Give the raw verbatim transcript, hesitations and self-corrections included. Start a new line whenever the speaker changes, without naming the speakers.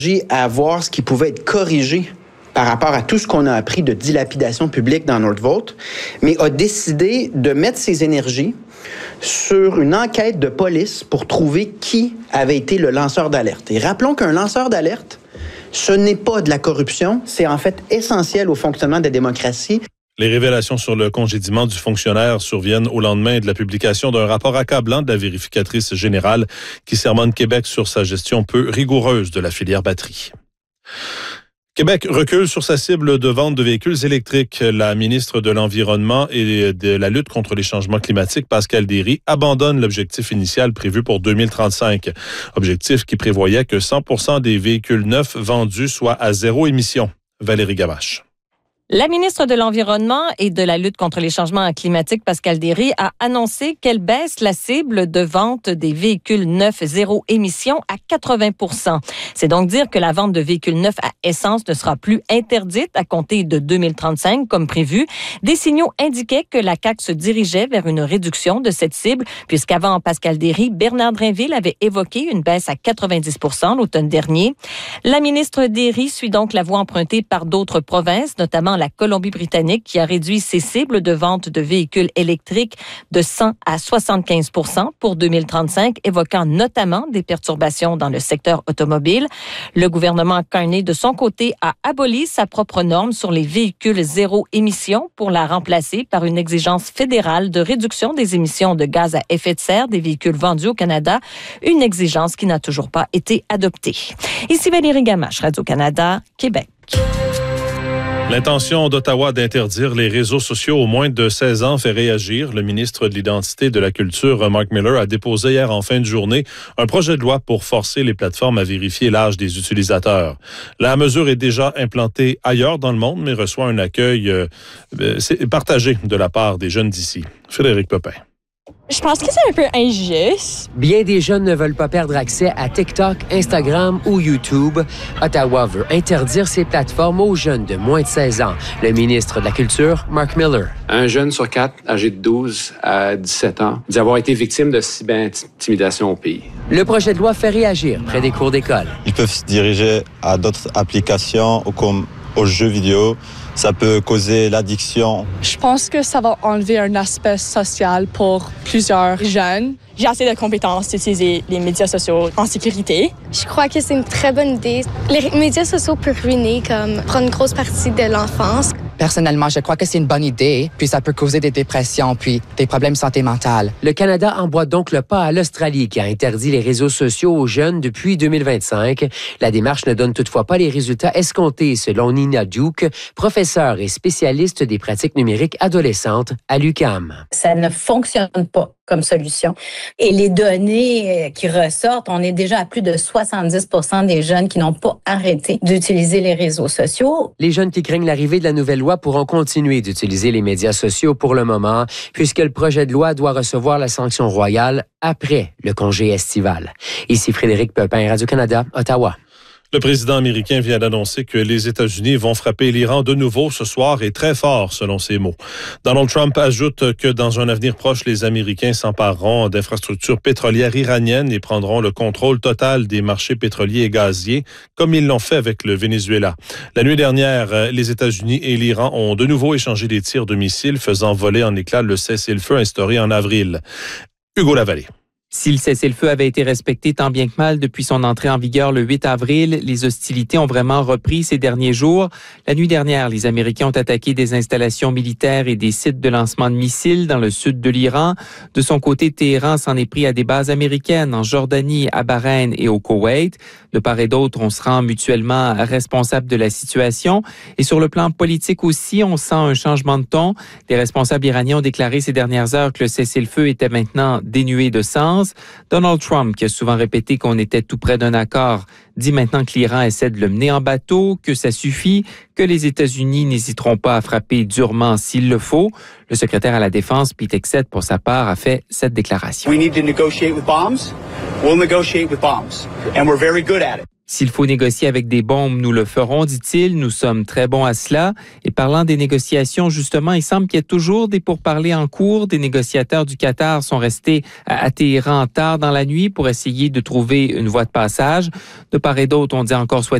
à voir ce qui pouvait être corrigé par rapport à tout ce qu'on a appris de dilapidation publique dans Northvolt, mais a décidé de mettre ses énergies sur une enquête de police pour trouver qui avait été le lanceur d'alerte. Et rappelons qu'un lanceur d'alerte, ce n'est pas de la corruption, c'est en fait essentiel au fonctionnement de la démocratie.
Les révélations sur le congédiement du fonctionnaire surviennent au lendemain de la publication d'un rapport accablant de la vérificatrice générale qui sermonne Québec sur sa gestion peu rigoureuse de la filière batterie. Québec recule sur sa cible de vente de véhicules électriques. La ministre de l'Environnement et de la lutte contre les changements climatiques, Pascale Derry, abandonne l'objectif initial prévu pour deux mille trente-cinq. Objectif qui prévoyait que cent pour cent des véhicules neufs vendus soient à zéro émission. Valérie Gamache.
La ministre de l'Environnement et de la lutte contre les changements climatiques, Pascale Derry, a annoncé qu'elle baisse la cible de vente des véhicules neufs zéro émission à quatre-vingts pour cent. C'est donc dire que la vente de véhicules neufs à essence ne sera plus interdite à compter de deux mille trente-cinq comme prévu. Des signaux indiquaient que la C A Q se dirigeait vers une réduction de cette cible, puisqu'avant Pascale Derry, Bernard Drinville avait évoqué une baisse à quatre-vingt-dix pour cent l'automne dernier. La ministre Derry suit donc la voie empruntée par d'autres provinces, notamment la Colombie-Britannique, qui a réduit ses cibles de vente de véhicules électriques de cent à soixante-quinze pour cent pour deux mille trente-cinq, évoquant notamment des perturbations dans le secteur automobile. Le gouvernement Carney, de son côté, a aboli sa propre norme sur les véhicules zéro émission pour la remplacer par une exigence fédérale de réduction des émissions de gaz à effet de serre des véhicules vendus au Canada, une exigence qui n'a toujours pas été adoptée. Ici Valérie Gamache, Radio-Canada, Québec.
L'intention d'Ottawa d'interdire les réseaux sociaux aux moins de seize ans fait réagir. Le ministre de l'Identité et de la Culture, Mark Miller, a déposé hier en fin de journée un projet de loi pour forcer les plateformes à vérifier l'âge des utilisateurs. La mesure est déjà implantée ailleurs dans le monde, mais reçoit un accueil euh, partagé de la part des jeunes d'ici. Frédéric Pepin.
Je pense que c'est un peu injuste.
Bien des jeunes ne veulent pas perdre accès à TikTok, Instagram ou YouTube. Ottawa veut interdire ces plateformes aux jeunes de moins de seize ans. Le ministre de la Culture, Mark Miller.
Un jeune sur quatre, âgé de douze à dix-sept ans, dit avoir été victime de cyber-intimidation au pays.
Le projet de loi fait réagir près des cours d'école.
Ils peuvent se diriger à d'autres applications comme aux jeux vidéo. Ça peut causer l'addiction.
Je pense que ça va enlever un aspect social pour plusieurs jeunes. J'ai assez de compétences d'utiliser les médias sociaux en sécurité.
Je crois que c'est une très bonne idée. Les médias sociaux peuvent ruiner, comme prendre une grosse partie de l'enfance.
Personnellement, je crois que c'est une bonne idée, puis ça peut causer des dépressions, puis des problèmes de santé mentale.
Le Canada emboîte donc le pas à l'Australie qui a interdit les réseaux sociaux aux jeunes depuis deux mille vingt-cinq. La démarche ne donne toutefois pas les résultats escomptés, selon Nina Duke, professeure et spécialiste des pratiques numériques adolescentes à l'U Q A M.
Ça ne fonctionne pas comme solution. Et les données qui ressortent, on est déjà à plus de soixante-dix pour cent des jeunes qui n'ont pas arrêté d'utiliser les réseaux sociaux.
Les jeunes qui craignent l'arrivée de la nouvelle loi pourront continuer d'utiliser les médias sociaux pour le moment, puisque le projet de loi doit recevoir la sanction royale après le congé estival. Ici Frédéric Pepin, Radio-Canada, Ottawa.
Le président américain vient d'annoncer que les États-Unis vont frapper l'Iran de nouveau ce soir et très fort, selon ses mots. Donald Trump ajoute que dans un avenir proche, les Américains s'empareront d'infrastructures pétrolières iraniennes et prendront le contrôle total des marchés pétroliers et gaziers, comme ils l'ont fait avec le Venezuela. La nuit dernière, les États-Unis et l'Iran ont de nouveau échangé des tirs de missiles, faisant voler en éclats le cessez-le-feu instauré en avril. Hugo Lavallée.
Si le cessez-le-feu avait été respecté tant bien que mal depuis son entrée en vigueur le huit avril, les hostilités ont vraiment repris ces derniers jours. La nuit dernière, les Américains ont attaqué des installations militaires et des sites de lancement de missiles dans le sud de l'Iran. De son côté, Téhéran s'en est pris à des bases américaines en Jordanie, à Bahreïn et au Koweït. De part et d'autre, on se rend mutuellement responsable de la situation. Et sur le plan politique aussi, on sent un changement de ton. Les responsables iraniens ont déclaré ces dernières heures que le cessez-le-feu était maintenant dénué de sens. Donald Trump, qui a souvent répété qu'on était tout près d'un accord, dit maintenant que l'Iran essaie de le mener en bateau, que ça suffit, que les États-Unis n'hésiteront pas à frapper durement s'il le faut. Le secrétaire à la Défense, Pete Hegseth, pour sa part, a fait cette déclaration.
We need to negotiate with bombs. We'll negotiate with bombs. And we're very good at it.
S'il faut négocier avec des bombes, nous le ferons, dit-il. Nous sommes très bons à cela. Et parlant des négociations, justement, il semble qu'il y ait toujours des pourparlers en cours. Des négociateurs du Qatar sont restés à Téhéran tard dans la nuit pour essayer de trouver une voie de passage. De part et d'autre, on dit encore souhaiter